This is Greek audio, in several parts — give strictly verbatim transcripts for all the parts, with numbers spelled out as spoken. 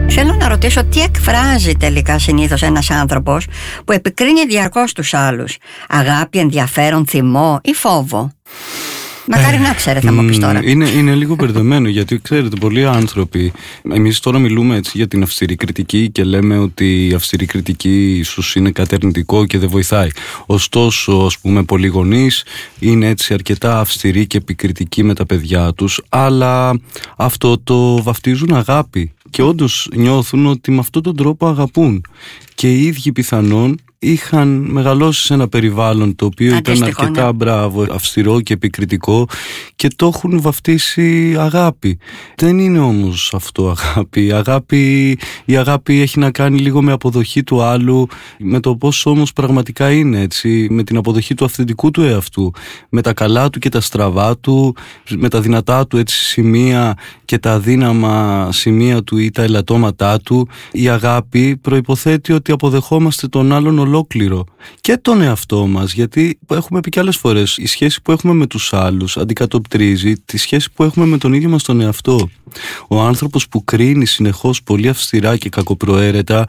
Θέλω να ρωτήσω τι εκφράζει τελικά συνήθως ένας άνθρωπος που επικρίνει διαρκώς τους άλλους? Αγάπη, ενδιαφέρον, θυμό ή φόβο? Μακάρι να ξέρετε, θα μου πεις τώρα. Είναι, είναι λίγο μπερδεμένο, γιατί ξέρετε, πολλοί άνθρωποι. Εμείς τώρα μιλούμε έτσι για την αυστηρή κριτική και λέμε ότι η αυστηρή κριτική ίσως είναι κάτι αρνητικό και δεν βοηθάει. Ωστόσο, ας πούμε, πολλοί γονείς είναι έτσι αρκετά αυστηροί και επικριτικοί με τα παιδιά τους, αλλά αυτό το βαφτίζουν αγάπη και όντως νιώθουν ότι με αυτόν τον τρόπο αγαπούν. Και οι ίδιοι πιθανόν είχαν μεγαλώσει σε ένα περιβάλλον το οποίο ήταν αρκετά ναι. μπράβο, αυστηρό και επικριτικό και το έχουν βαφτίσει αγάπη. Δεν είναι όμως αυτό αγάπη. Η αγάπη, η αγάπη έχει να κάνει λίγο με αποδοχή του άλλου, με το πώς όμως πραγματικά είναι, έτσι, με την αποδοχή του αυθεντικού του εαυτού, με τα καλά του και τα στραβά του, με τα δυνατά του έτσι σημεία και τα αδύναμα σημεία του ή τα ελαττώματά του. Η αγάπη προϋποθέτει ότι αποδεχόμαστε τον άλλον ολόκληρο και τον εαυτό μας, γιατί έχουμε πει και άλλες φορές, η σχέση που έχουμε με τους άλλους αντικατοπτρίζει τη σχέση που έχουμε με τον ίδιο μας τον εαυτό. Ο άνθρωπος που κρίνει συνεχώς πολύ αυστηρά και κακοπροαίρετα,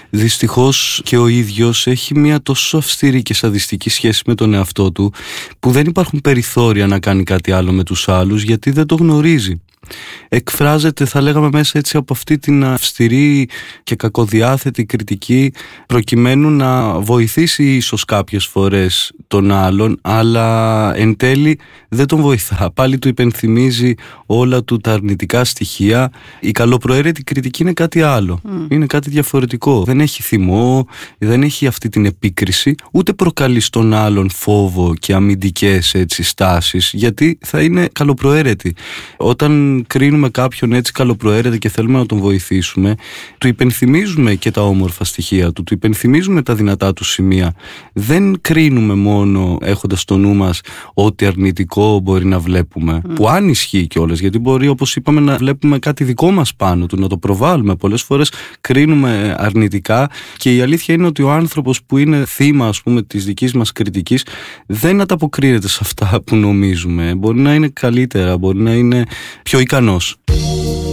δυστυχώς και ο ίδιος έχει μια τόσο αυστηρή και σαδιστική σχέση με τον εαυτό του, που δεν υπάρχουν περιθώρια να κάνει κάτι άλλο με τους άλλους, γιατί δεν το γνωρίζει. Εκφράζεται, θα λέγαμε, μέσα έτσι από αυτή την αυστηρή και κακοδιάθετη κριτική, προκειμένου να βοηθήσει ίσως κάποιες φορές τον άλλον, αλλά εν τέλει δεν τον βοηθά. Πάλι του υπενθυμίζει όλα του τα αρνητικά στοιχεία. Η καλοπροαίρετη κριτική είναι κάτι άλλο, mm. είναι κάτι διαφορετικό. Δεν έχει θυμό, δεν έχει αυτή την επίκριση, ούτε προκαλεί στον άλλον φόβο και αμυντικές έτσι στάσεις, γιατί θα είναι καλοπροαίρετη. Όταν κρίνουμε κάποιον έτσι καλοπροαίρετα και θέλουμε να τον βοηθήσουμε, του υπενθυμίζουμε και τα όμορφα στοιχεία του, του υπενθυμίζουμε τα δυνατά του σημεία. Δεν κρίνουμε μόνο έχοντας στο νου μας ό,τι αρνητικό μπορεί να βλέπουμε, mm. που αν ισχύει κιόλας, γιατί μπορεί, όπως είπαμε, να βλέπουμε κάτι δικό μας πάνω του, να το προβάλλουμε. Πολλές φορές κρίνουμε αρνητικά και η αλήθεια είναι ότι ο άνθρωπος που είναι θύμα, ας πούμε, της δικής μας κριτικής δεν ανταποκρίνεται σε αυτά που νομίζουμε. Μπορεί να είναι καλύτερα, μπορεί να είναι πιο ικανός.